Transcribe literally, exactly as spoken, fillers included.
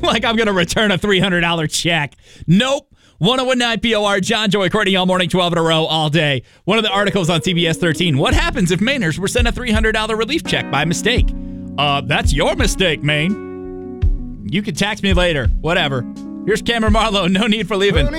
like I'm going to return a three hundred dollars check. Nope. one oh one point nine P O R, John, Joey, Courtney, all morning, twelve in a row, all day. One of the articles on C B S thirteen. What happens if Mainers were sent a three hundred dollars relief check by mistake? Uh, that's your mistake, Maine. You can tax me later. Whatever. Here's Cameron Marlowe. No need for leaving.